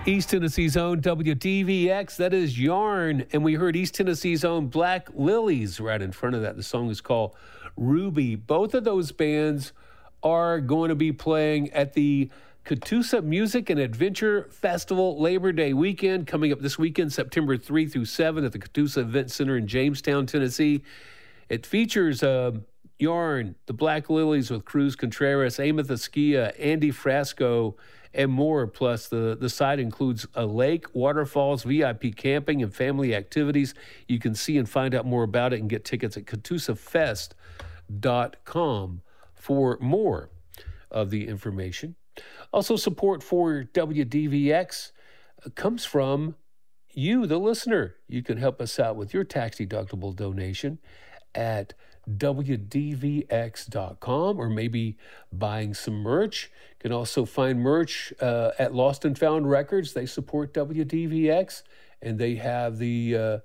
East Tennessee's own WDVX, that is Yarn. And we heard East Tennessee's own Black Lilies right in front of that. The song is called Ruby. Both of those bands are going to be playing at the Catoosa Music and Adventure Festival Labor Day weekend coming up this weekend, September 3 through 7 at the Catoosa Event Center in Jamestown, Tennessee. It features Yarn, the Black Lilies with Cruz Contreras, Ameth Askia, Andy Frasco, and more. Plus, the site includes a lake, waterfalls, VIP camping, and family activities. You can see and find out more about it and get tickets at CatoosaFest.com for more of the information. Also, support for WDVX comes from you, the listener. You can help us out with your tax-deductible donation at WDVX.com, or maybe buying some merch. You can also find merch at Lost and Found Records. They support WDVX, and they have the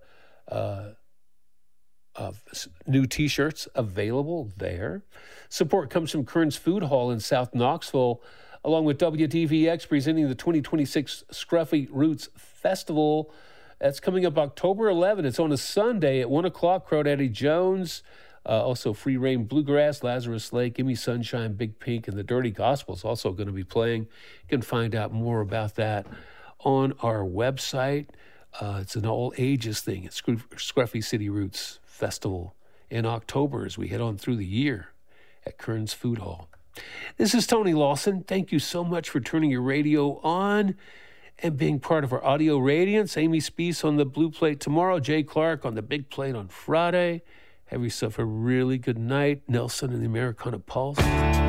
new T-shirts available there. Support comes from Kern's Food Hall in South Knoxville, along with WDVX presenting the 2026 Scruffy Roots Festival. That's coming up October 11th. It's on a Sunday at 1 o'clock. Crawdaddy Jones, also Free Reign Bluegrass, Lazarus Lake, Gimme Sunshine, Big Pink, and the Dirty Gospel is also going to be playing. You can find out more about that on our website. It's an all ages thing. It's Scruffy City Roots Festival in October as we head on through the year at Kern's Food Hall. This is Tony Lawson. Thank you so much for turning your radio on and being part of our audio radiance. Amy Speece on the blue plate tomorrow. Jay Clark on the big plate on Friday. Have yourself a really good night. Nelson and the Americana Pulse.